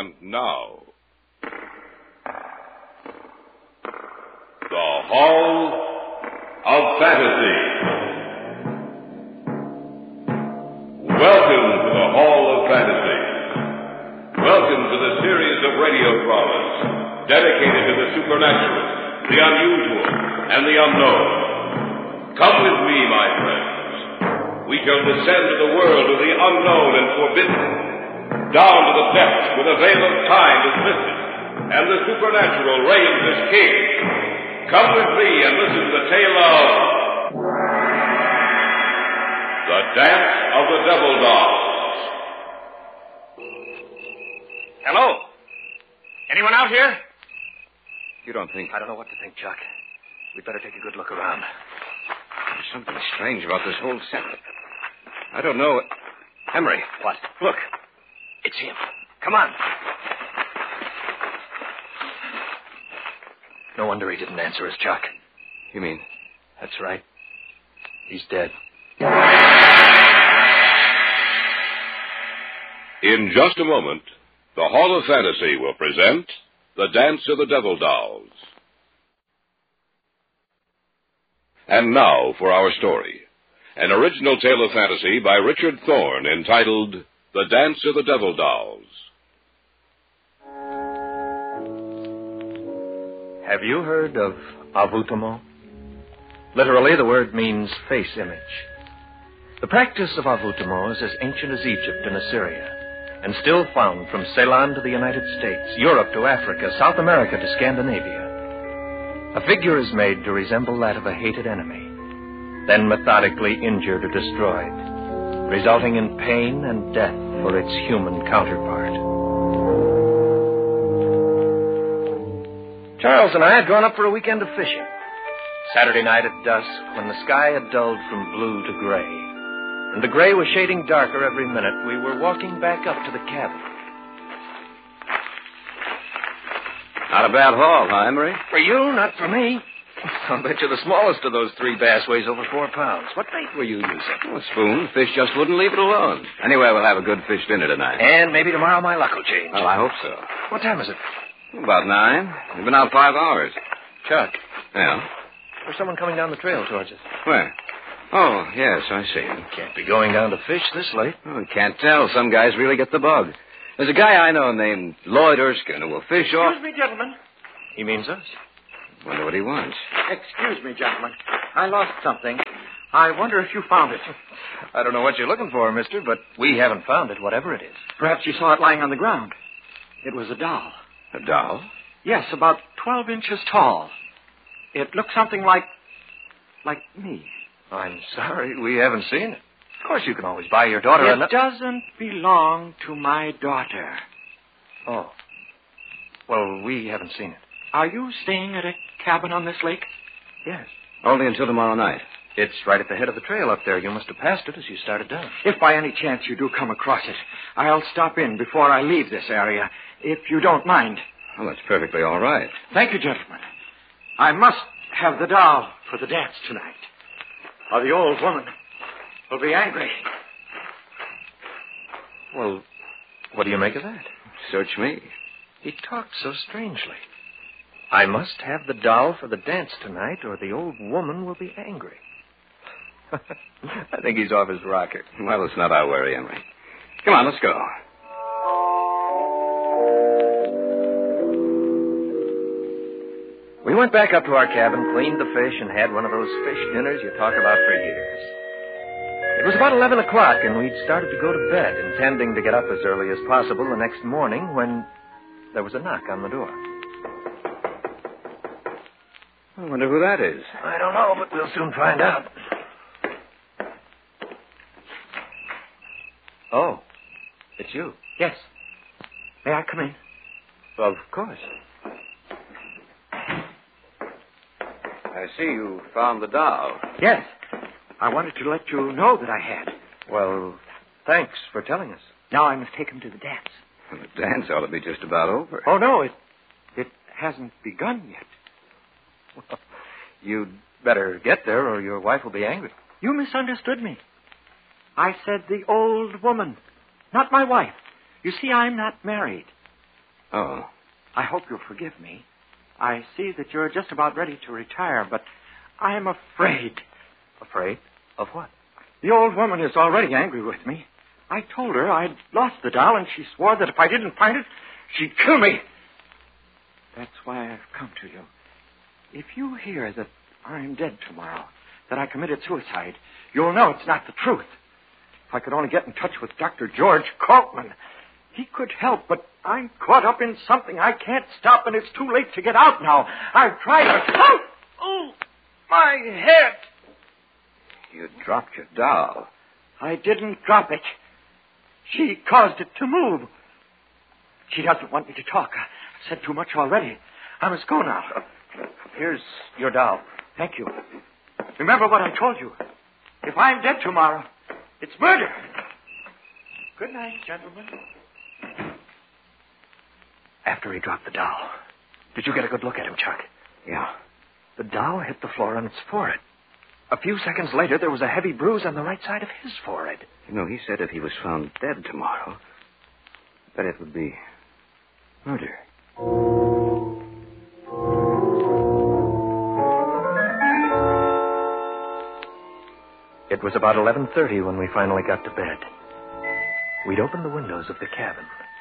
And now, the Hall of Fantasy. Welcome to the Hall of Fantasy. Welcome to the series of radio dramas dedicated to the supernatural, the unusual, and the unknown. Come with me, my friends. We shall descend to the world of the unknown and forbidden, down to the depths where the veil of time is lifted, and the supernatural reigns as king. Come with me and listen to the tale of The Dance of the Devil Dolls. Hello? Anyone out here? You don't think... I don't know what to think, Chuck. We'd better take a good look around. There's something strange about this whole set. I don't know... Emery. What? Look. It's him. Come on. No wonder he didn't answer us, Chuck. You mean? That's right. He's dead. In just a moment, the Hall of Fantasy will present The Dance of the Devil Dolls. And now for our story. An original tale of fantasy by Richard Thorne entitled The Dance of the Devil Dolls. Have you heard of avoutement? Literally, the word means face image. The practice of avoutement is as ancient as Egypt and Assyria, and still found from Ceylon to the United States, Europe to Africa, South America to Scandinavia. A figure is made to resemble that of a hated enemy, then methodically injured or destroyed, resulting in pain and death for its human counterpart. Charles and I had gone up for a weekend of fishing. Saturday night at dusk, when the sky had dulled from blue to gray, and the gray was shading darker every minute, we were walking back up to the cabin. Not a bad haul, huh, Emery? For you, not for me. I'll bet you the smallest of those 3 bass weighs over 4 pounds. What bait were you using? Oh, a spoon. Fish just wouldn't leave it alone. Anyway, we'll have a good fish dinner tonight. And maybe tomorrow my luck will change. Well, I hope so. What time is it? About 9. We've been out 5 hours. Chuck. Yeah? There's someone coming down the trail towards us. Where? Oh, yes, I see. Can't be going down to fish this late. Oh, can't tell. Some guys really get the bug. There's a guy I know named Lloyd Erskine who will fish off... Excuse me, gentlemen. He means us. Wonder what he wants. Excuse me, gentlemen. I lost something. I wonder if you found it. I don't know what you're looking for, mister, but we haven't found it, whatever it is. Perhaps you saw it lying on the ground. It was a doll. A doll? Yes, about 12 inches tall. It looked something like me. I'm sorry, we haven't seen it. Of course, you can always buy your daughter It doesn't belong to my daughter. Oh. Well, we haven't seen it. Are you staying at a cabin on this lake? Yes. Only until tomorrow night. It's right at the head of the trail up there. You must have passed it as you started down. If by any chance you do come across it, I'll stop in before I leave this area, if you don't mind. Well, that's perfectly all right. Thank you, gentlemen. I must have the doll for the dance tonight, or the old woman will be angry. Well, what do you make of that? Search me. He talked so strangely. I must have the doll for the dance tonight, or the old woman will be angry. I think he's off his rocker. Well, it's not our worry, Emery. Come on, let's go. We went back up to our cabin, cleaned the fish, and had one of those fish dinners you talk about for years. It was about 11 o'clock, and we'd started to go to bed, intending to get up as early as possible the next morning when there was a knock on the door. I wonder who that is. I don't know, but we'll soon find out. Oh, it's you. Yes. May I come in? Of course. I see you found the doll. Yes. I wanted to let you know that I had. Well, thanks for telling us. Now I must take him to the dance. Well, the dance ought to be just about over. Oh, no, it hasn't begun yet. Well, you'd better get there or your wife will be angry. You misunderstood me. I said the old woman, not my wife. You see, I'm not married. Oh. I hope you'll forgive me. I see that you're just about ready to retire, but I'm afraid. Afraid? Of what? The old woman is already angry with me. I told her I'd lost the doll, and she swore that if I didn't find it, she'd kill me. That's why I've come to you. If you hear that I'm dead tomorrow, that I committed suicide, you'll know it's not the truth. If I could only get in touch with Dr. George Kaltman, he could help, but I'm caught up in something I can't stop, and it's too late to get out now. I've tried to... Oh, my head! You dropped your doll. I didn't drop it. She caused it to move. She doesn't want me to talk. I've said too much already. I must go now. Here's your doll. Thank you. Remember what I told you. If I'm dead tomorrow, it's murder. Good night, gentlemen. After he dropped the doll, did you get a good look at him, Chuck? Yeah. The doll hit the floor on its forehead. A few seconds later, there was a heavy bruise on the right side of his forehead. You know, he said if he was found dead tomorrow, that it would be murder. It was about 11:30 when we finally got to bed. We'd opened the windows of the cabin.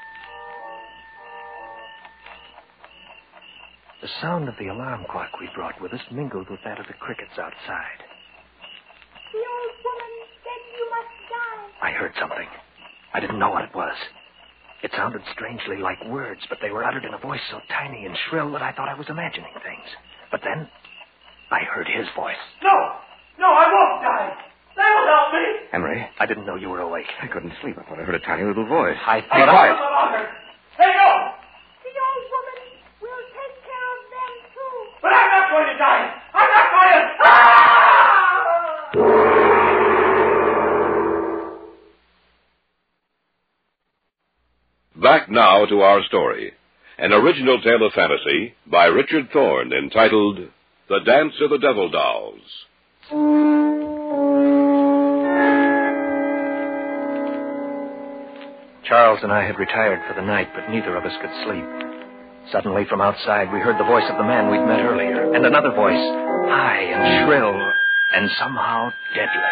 The sound of the alarm clock we brought with us mingled with that of the crickets outside. The old woman said you must die. I heard something. I didn't know what it was. It sounded strangely like words, but they were uttered in a voice so tiny and shrill that I thought I was imagining things. But then, I heard his voice. No, I won't die. They will help me. Henry, I didn't know you were awake. I couldn't sleep. I thought I heard a tiny little voice. I Be thought quiet. Hey, no! The old woman will take care of them, too. But I'm not going to die. I'm not going to... Back now to our story. An original tale of fantasy by Richard Thorne entitled The Dance of the Devil Dolls. Charles and I had retired for the night, but neither of us could sleep. Suddenly, from outside, we heard the voice of the man we'd met earlier, and another voice, high and shrill, and somehow deadly.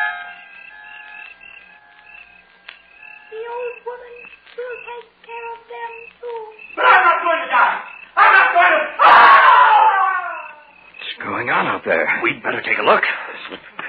The old woman will take care of them, too. But I'm not going to die. I'm not going to... What's going on out there? We'd better take a look.